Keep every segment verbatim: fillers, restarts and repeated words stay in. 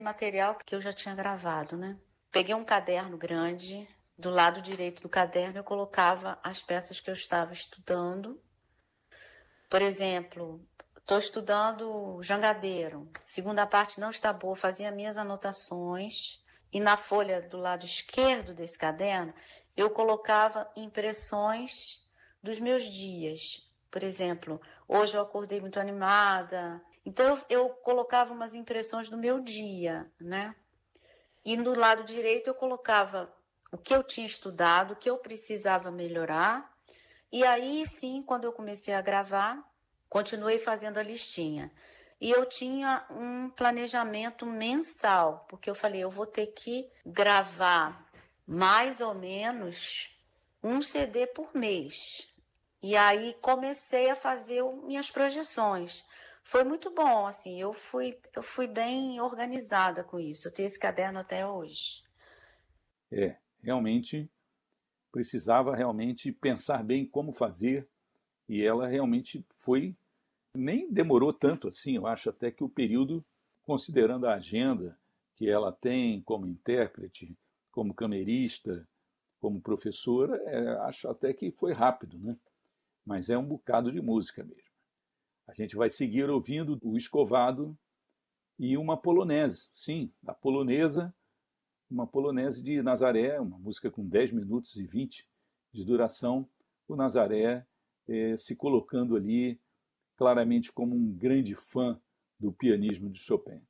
material que eu já tinha gravado, né? Peguei um caderno grande, do lado direito do caderno eu colocava as peças que eu estava estudando. Por exemplo, estou estudando Jangadeiro, segunda parte não está boa, fazia minhas anotações e na folha do lado esquerdo desse caderno eu colocava impressões dos meus dias. Por exemplo, hoje eu acordei muito animada, então eu, eu colocava umas impressões do meu dia, né? E no lado direito eu colocava o que eu tinha estudado, o que eu precisava melhorar. E aí sim, quando eu comecei a gravar, continuei fazendo a listinha. E eu tinha um planejamento mensal, porque eu falei, eu vou ter que gravar mais ou menos um C D por mês. E aí comecei a fazer minhas projeções. Foi muito bom, assim, eu fui, eu fui bem organizada com isso. Eu tenho esse caderno até hoje. É, realmente precisava realmente pensar bem como fazer e ela realmente foi, nem demorou tanto assim, eu acho até que o período, considerando a agenda que ela tem como intérprete, como camerista, como professora, é, acho até que foi rápido, né? Mas é um bocado de música mesmo. A gente vai seguir ouvindo o Escovado e uma polonesa, sim, a polonesa, uma polonese de Nazaré, uma música com dez minutos e vinte de duração, o Nazaré eh, se colocando ali claramente como um grande fã do pianismo de Chopin.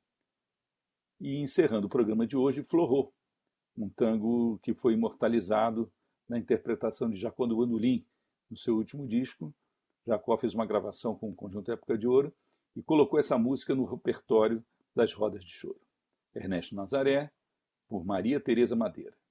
E encerrando o programa de hoje, Florô, um tango que foi imortalizado na interpretação de Jacó do Bandolim, no seu último disco. Jacó fez uma gravação com o Conjunto Época de Ouro e colocou essa música no repertório das rodas de choro. Ernesto Nazaré, por Maria Tereza Madeira.